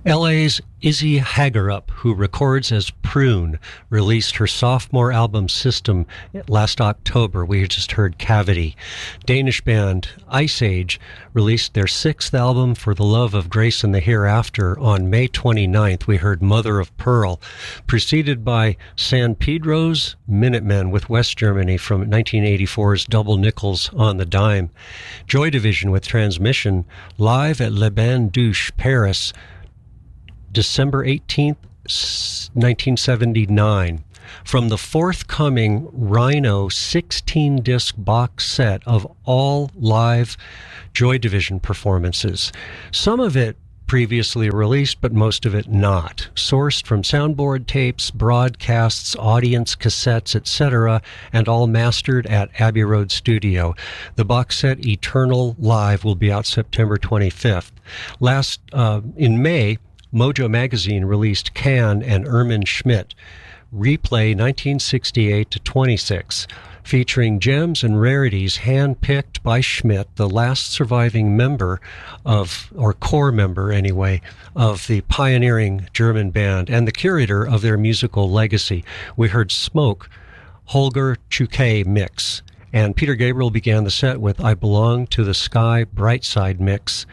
LA's Izzy Hagerup, who records as Prune, released her sophomore album System last October. We just heard Cavity. Danish band Ice Age released their sixth album, For the Love of Grace and the Hereafter, on May 29th. We heard Mother of Pearl, preceded by San Pedro's Minutemen with West Germany from 1984's Double Nickels on the Dime. Joy Division with Transmission, live at Le Bain Douche, Paris, December 18th, 1979. From the forthcoming Rhino 16-disc box set of all live Joy Division performances. Some of it previously released, but most of it not. Sourced from soundboard tapes, broadcasts, audience cassettes, etc., and all mastered at Abbey Road Studio. The box set Eternal Live will be out September 25th. In May, Mojo Magazine released Can and Ermin Schmidt, Replay 1968 to 26, featuring gems and rarities handpicked by Schmidt, the last surviving member core member anyway, of the pioneering German band and the curator of their musical legacy. We heard Smoke, Holger Chouquet mix, and Peter Gabriel began the set with I Belong to the Sky Brightside mix,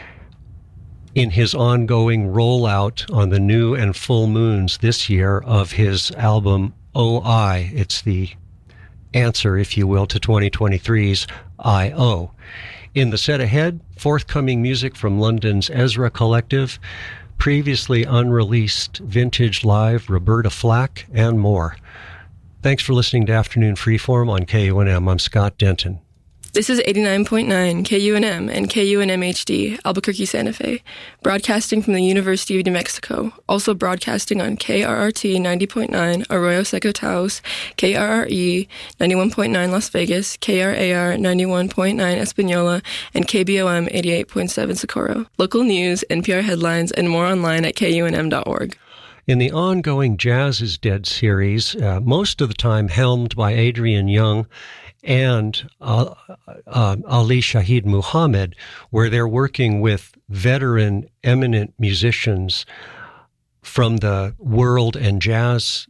in his ongoing rollout on the new and full moons this year of his album O.I. It's the answer, if you will, to 2023's I.O. In the set ahead, forthcoming music from London's Ezra Collective, previously unreleased vintage live Roberta Flack, and more. Thanks for listening to Afternoon Freeform on KUNM. I'm Scott Denton. This is 89.9 KUNM and KUNM HD, Albuquerque, Santa Fe, broadcasting from the University of New Mexico, also broadcasting on KRRT 90.9 Arroyo Seco Taos, KRRE 91.9 Las Vegas, KRAR 91.9 Espanola, and KBOM 88.7 Socorro. Local news, NPR headlines, and more online at KUNM.org. In the ongoing Jazz is Dead series, most of the time helmed by Adrian Young and Ali Shahid Muhammad, where they're working with veteran, eminent musicians from the world and jazz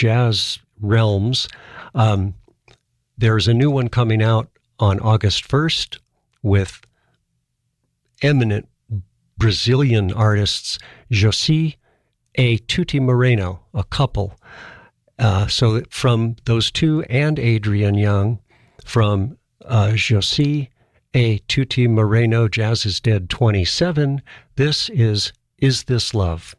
realms. There's a new one coming out on August 1st with eminent Brazilian artists, Josi and Tuti Moreno, a couple. So from those two and Adrian Young, from Josi and Tuti Moreno, Jazz is Dead 27, this is This Love?